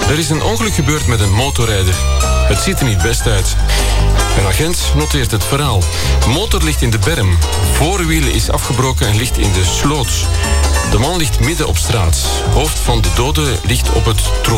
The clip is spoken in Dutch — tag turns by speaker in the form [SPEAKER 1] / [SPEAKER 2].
[SPEAKER 1] Er is een ongeluk gebeurd met een motorrijder. Het ziet er niet best uit. Een agent noteert het verhaal. Motor ligt in de berm. Voorwiel is afgebroken en ligt in de sloot. De man ligt midden op straat. Hoofd van de dode ligt op het